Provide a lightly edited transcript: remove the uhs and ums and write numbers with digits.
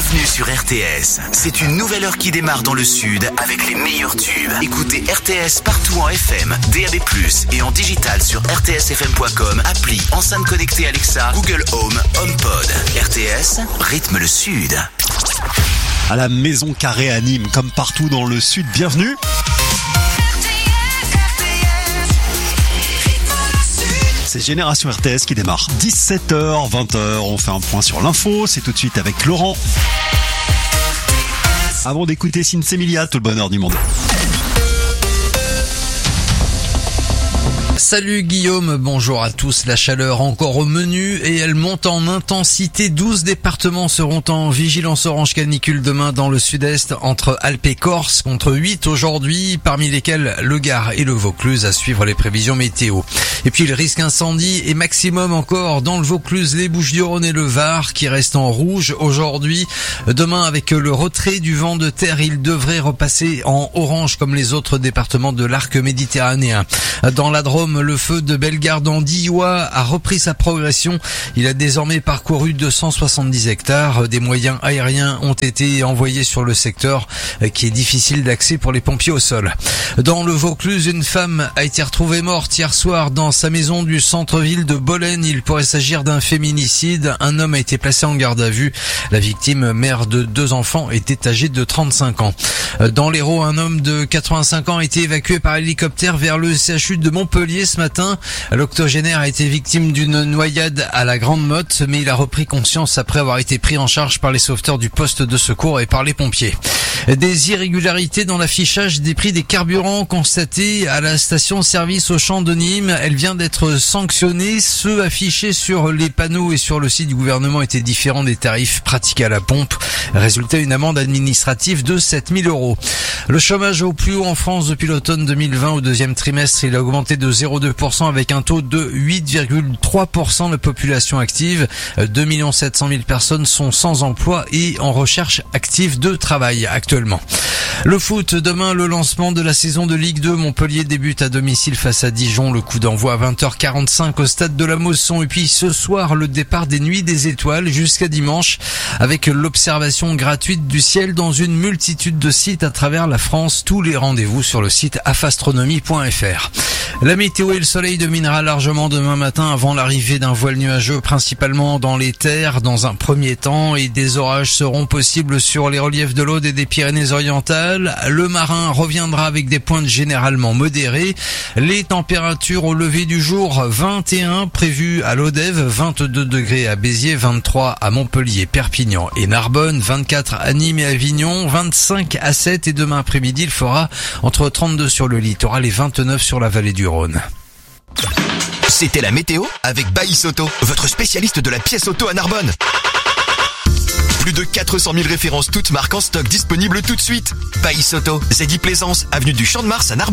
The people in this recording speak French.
Bienvenue sur RTS. C'est une nouvelle heure qui démarre dans le sud avec les meilleurs tubes. Écoutez RTS partout en FM, DAB+, et en digital sur rtsfm.com, appli, enceinte connectée Alexa, Google Home, HomePod. RTS, rythme le sud. À la Maison Carrée à Nîmes, comme partout dans le sud, bienvenue. C'est Génération RTS qui démarre 17h, 20h, on fait un point sur l'info, c'est tout de suite avec Laurent. Avant d'écouter Sinsemilia, tout le bonheur du monde. Salut Guillaume, bonjour à tous. La chaleur encore au menu et elle monte en intensité. 12 départements seront en vigilance orange canicule demain dans le sud-est entre Alpes et Corse, contre 8 aujourd'hui, parmi lesquels le Gard et le Vaucluse, à suivre les prévisions météo. Et puis le risque incendie est maximum encore dans le Vaucluse, les Bouches-du-Rhône et le Var qui restent en rouge aujourd'hui. Demain, avec le retrait du vent de terre, il devrait repasser en orange comme les autres départements de l'arc méditerranéen. Dans la Drôme, le feu de Bellegarde en Diois a repris sa progression. Il a désormais parcouru 270 hectares. Des moyens aériens ont été envoyés sur le secteur qui est difficile d'accès pour les pompiers au sol. Dans le Vaucluse, une femme a été retrouvée morte hier soir dans sa maison du centre-ville de Bolène. Il pourrait s'agir d'un féminicide. Un homme a été placé en garde à vue. La victime, mère de 2 enfants, était âgée de 35 ans. Dans l'Hérault, un homme de 85 ans a été évacué par hélicoptère vers le CHU de Montpellier ce matin. L'octogénaire a été victime d'une noyade à la Grande Motte, mais il a repris conscience après avoir été pris en charge par les sauveteurs du poste de secours et par les pompiers. Des irrégularités dans l'affichage des prix des carburants constatés à la station-service Auchan de Nîmes. Elle vient d'être sanctionnée. Ceux affichés sur les panneaux et sur le site du gouvernement étaient différents des tarifs pratiqués à la pompe. Résultat, une amende administrative de 7 000 €. Le chômage au plus haut en France depuis l'automne 2020. Au deuxième trimestre, il a augmenté de 0,2% avec un taux de 8,3% de population active. 2 700 000 personnes sont sans emploi et en recherche active de travail actuellement. Le foot, demain, le lancement de la saison de Ligue 2. Montpellier débute à domicile face à Dijon. Le coup d'envoi à 20h45 au stade de la Mosson. Et puis ce soir, le départ des Nuits des Étoiles jusqu'à dimanche avec l'observation gratuite du ciel dans une multitude de sites à travers la France. Tous les rendez-vous sur le site afastronomie.fr. La météo et le soleil dominera largement demain matin avant l'arrivée d'un voile nuageux, principalement dans les terres dans un premier temps, et des orages seront possibles sur les reliefs de l'Aude et des Pyrénées-Orientales. Le marin reviendra avec des pointes généralement modérées. Les températures au lever du jour, 21 prévues à l'Odève, 22 degrés à Béziers, 23 à Montpellier, Perpignan et Narbonne, 24 à Nîmes et Avignon, 25 à 7 et demain après-midi il fera entre 32 sur le littoral et 29 sur la vallée du Rhône. C'était la météo avec Baïs Auto, votre spécialiste de la pièce auto à Narbonne. Plus de 400 000 références toutes marques en stock disponibles tout de suite. Baïs Auto, Zeddy Plaisance, avenue du Champ de Mars à Narbonne.